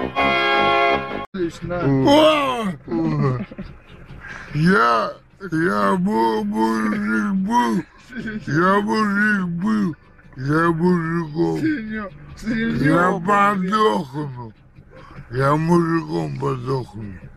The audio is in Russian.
Лично. Я мужик был, я мужиком. Я подохну. Я мужиком подохну.